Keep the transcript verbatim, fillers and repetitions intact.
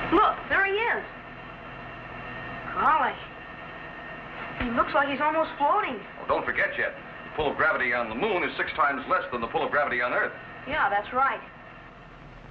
Look, there he is. Golly. He looks like he's almost floating. Well, don't forget yet. The pull of gravity on the moon is six times less than the pull of gravity on Earth. Yeah, that's right.